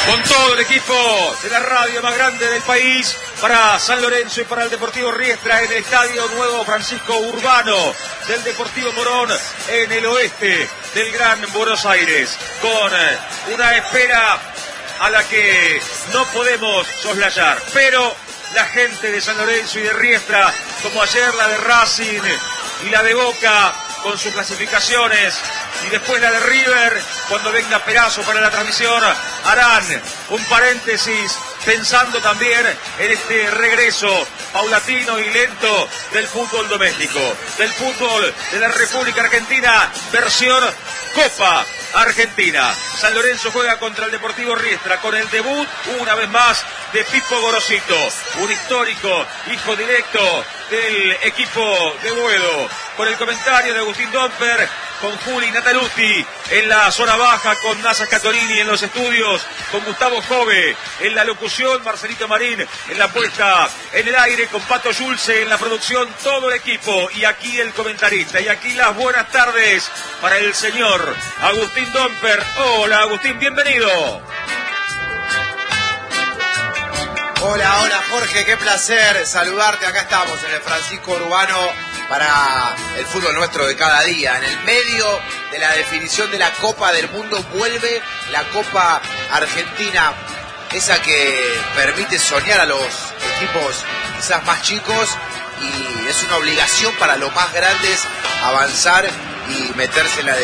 Con todo el equipo de la radio más grande del país, para San Lorenzo y para el Deportivo Riestra en el Estadio Nuevo Francisco Urbano del Deportivo Morón en el oeste del Gran Buenos Aires, con una espera a la que no podemos soslayar, pero la gente de San Lorenzo y de Riestra, como ayer la de Racing y la de Boca con sus clasificaciones, y después la de River, cuando venga Perazo para la transmisión, harán un paréntesis pensando también en este regreso paulatino y lento del fútbol doméstico, del fútbol de la República Argentina, versión Copa Argentina. San Lorenzo juega contra el Deportivo Riestra con el debut, una vez más, de Pipo Gorosito, un histórico hijo directo del equipo de Boedo, con el comentario de Agustín Domper, con Juli Nataluzzi en la zona baja, con Nasa Catorini en los estudios, con Gustavo Jove en la locución, Marcelito Marín en la puesta en el aire, con Pato Yulce en la producción, todo el equipo, y aquí el comentarista, y aquí las buenas tardes para el señor Agustín Domper. Hola Agustín, bienvenido. Hola Jorge, qué placer saludarte. Acá estamos en el Francisco Urbano para el fútbol nuestro de cada día. En el medio de la definición de la Copa del Mundo vuelve la Copa Argentina, esa que permite soñar a los equipos quizás más chicos, y es una obligación para los más grandes avanzar y meterse en la